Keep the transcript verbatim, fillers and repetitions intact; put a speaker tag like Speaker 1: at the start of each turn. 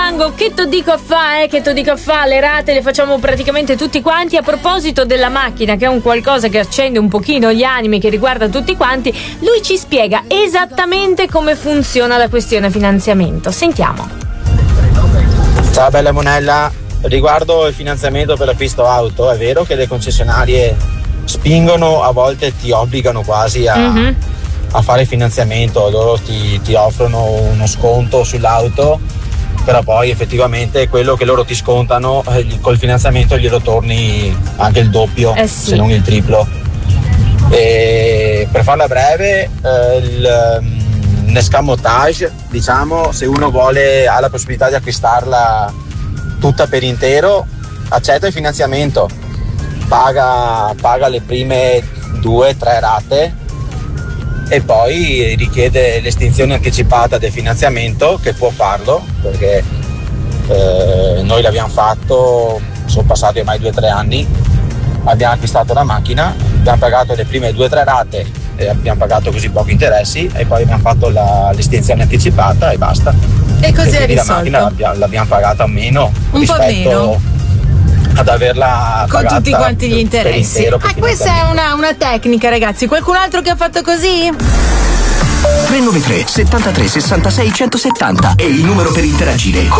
Speaker 1: Mango, che to dico a fa, eh? Che to dico a fa, le rate le facciamo praticamente tutti quanti. A proposito della macchina, che è un qualcosa che accende un pochino gli animi, che riguarda tutti quanti, lui ci spiega esattamente come funziona la questione finanziamento. Sentiamo.
Speaker 2: Ciao bella Monella, riguardo il finanziamento per l'acquisto auto, è vero che le concessionarie spingono, a volte ti obbligano quasi a... Mm-hmm. a fare finanziamento, loro ti, ti offrono uno sconto sull'auto, però poi effettivamente quello che loro ti scontano eh, col finanziamento glielo torni anche il doppio,
Speaker 1: eh sì.
Speaker 2: se non il triplo. E per farla breve, eh, il, l'escamotage, diciamo, se uno vuole, ha la possibilità di acquistarla tutta per intero, accetta il finanziamento, paga, paga le prime due, tre rate e poi richiede l'estinzione anticipata del finanziamento, che può farlo perché eh, noi l'abbiamo fatto, sono passati ormai due o tre anni, abbiamo acquistato la macchina, abbiamo pagato le prime due o tre rate e abbiamo pagato così pochi interessi e poi abbiamo fatto la, l'estinzione anticipata e basta.
Speaker 3: E così è risolto.
Speaker 2: La macchina l'abbiamo, l'abbiamo pagata meno
Speaker 3: un
Speaker 2: rispetto
Speaker 3: po' meno
Speaker 2: ad averla
Speaker 3: con tutti quanti gli interessi.
Speaker 2: Intero,
Speaker 3: ah, questa è una, una tecnica, ragazzi. Qualcun altro che ha fatto così?
Speaker 4: tre nove tre settantatré sessantasei centosettanta è il numero per interagire con